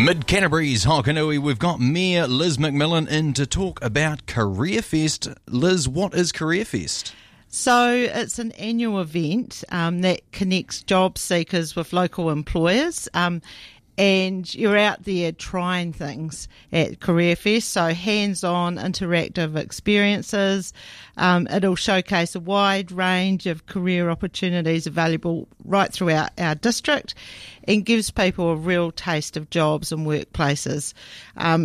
Mid-Canterbury's Hokanui, we've got Mayor Liz McMillan in to talk about Career Fest. Liz, what is Career Fest? So it's an annual event that connects job seekers with local employers, and you're out there trying things at Career Fest, so hands-on interactive experiences. It'll showcase a wide range of career opportunities available right throughout our district and gives people a real taste of jobs and workplaces.